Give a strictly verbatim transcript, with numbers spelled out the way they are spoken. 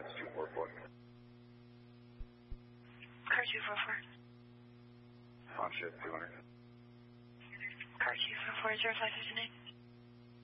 That's two four four. Car two four four. On shift two hundred. Car two four four zero five fifty nine.